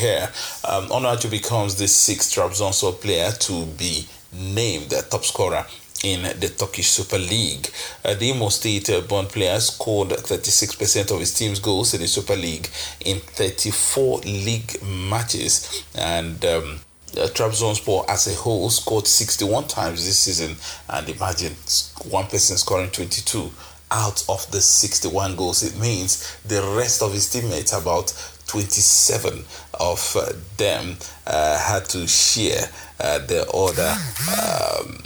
here. Onuachu becomes the sixth Trabzonspor player to be named the top scorer in the Turkish Super League. The Imo State-born player scored 36% of his team's goals in the Super League in 34 league matches, and Trabzonspor as a whole scored 61 times this season, and imagine one person scoring 22 out of the 61 goals. It means the rest of his teammates, about 27 of them, had to share the other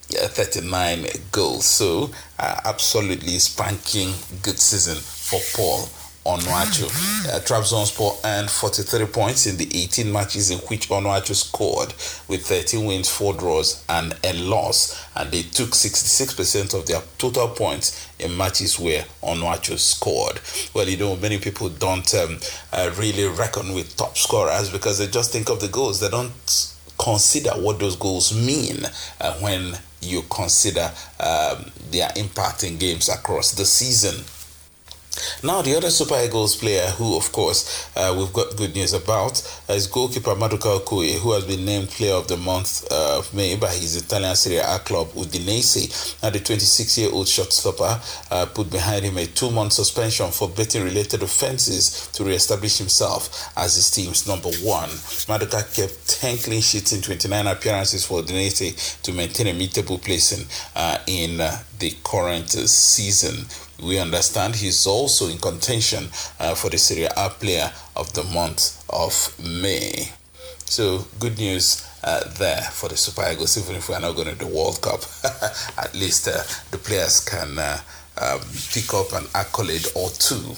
39 goals. So absolutely spanking good season for Paul Onuachu. Trabzonspor earned 43 points in the 18 matches in which Onuachu scored, with 13 wins, 4 draws and a loss, and they took 66% of their total points in matches where Onuachu scored. Well, many people don't really reckon with top scorers because they just think of the goals. They don't consider what those goals mean when you consider their impact in games across the season. Now, the other Super Eagles player who, of course, we've got good news about is goalkeeper Maduka Okoye, who has been named Player of the Month of May by his Italian Serie A club Udinese. Now, the 26-year-old shotstopper put behind him a 2-month suspension for betting-related offences to re-establish himself as his team's number one. Maduka kept 10 clean sheets in 29 appearances for Udinese to maintain a mid-table placing in the current season. We understand he's also in contention for the Serie A Player of the Month of May. So, good news there for the Super Eagles. Even if we're not going to the World Cup, at least the players can pick up an accolade or two.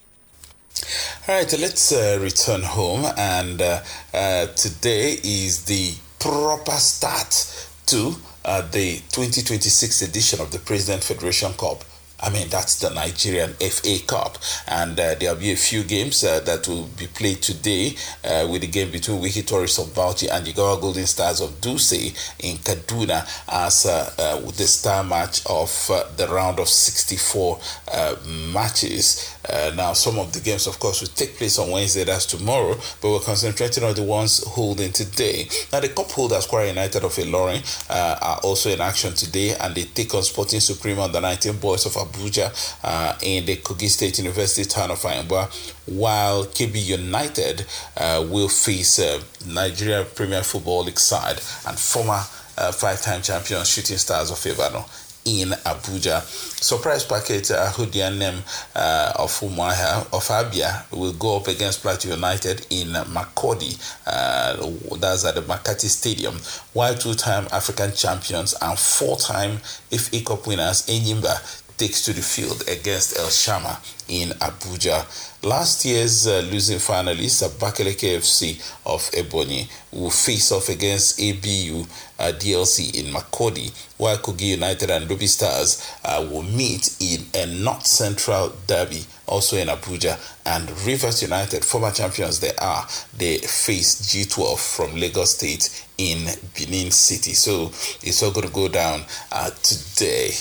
All right, let's return home. And today is the proper start to the 2026 edition of the President Federation Cup. That's the Nigerian FA Cup, and there'll be a few games that will be played today, with the game between Wiki Tourists of Bauchi and Jigawa Golden Stars of Dutse in Kaduna as the star match of the round of 64 matches. Now, some of the games, of course, will take place on Wednesday, that's tomorrow, but we're concentrating on the ones holding today. Now, the cup holders, Kwara United of Ilorin, are also in action today, and they take on Sporting Supreme under 19 Boys of Abuja in the Kogi State University town of Ayamba, while KB United will face Nigeria Premier Football League side and former 5-time champion Shooting Stars of Ibadan in Abuja. Surprise package Hudianem of Umuahia of Abia will go up against Plateau United in Makurdi. That's at the Makati Stadium, while 2-time African champions and 4-time FA Cup winners Enyimba takes to the field against El Shama in Abuja. Last year's losing finalists, Abakaleke FC of Ebonyi, will face off against ABU DLC in Makurdi, while Kogi United and Lobby Stars will meet in a North Central derby, also in Abuja, and Rivers United, former champions they face G12 from Lagos State in Benin City. So it's all going to go down today.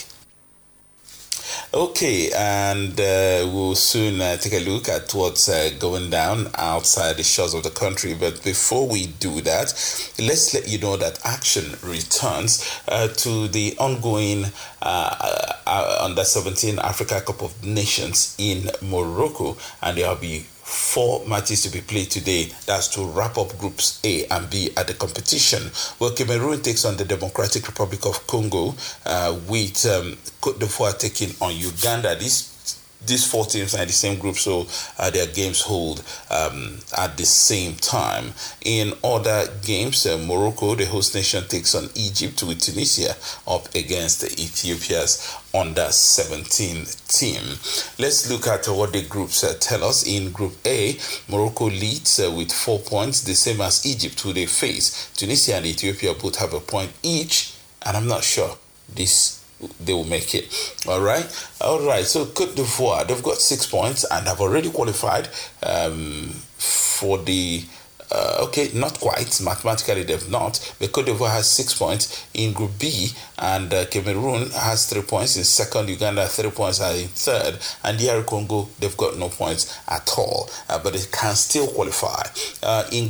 Okay, and we'll soon take a look at what's going down outside the shores of the country. But before we do that, let's let you know that action returns to the ongoing Under-17 Africa Cup of Nations in Morocco, and there'll be 4 matches to be played today. That's to wrap up Groups A and B at the competition. Well, Cameroon takes on the Democratic Republic of Congo, with Cote d'Ivoire taking on Uganda. These 4 teams are in the same group, so their games hold at the same time. In other games, Morocco, the host nation, takes on Egypt, with Tunisia up against Ethiopia's Under-17 team. Let's look at what the groups tell us. In Group A, Morocco leads with 4 points, the same as Egypt, who they face. Tunisia and Ethiopia both have a point each, and I'm not sure they will make it. All right. So Cote d'Ivoire, they've got 6 points and have already qualified for the not quite. Mathematically, they've not. But Cote d'Ivoire has 6 points in Group B, and Cameroon has 3 points in second. Uganda 3 points are in third, and DR Congo, they've got no points at all, but they can still qualify. In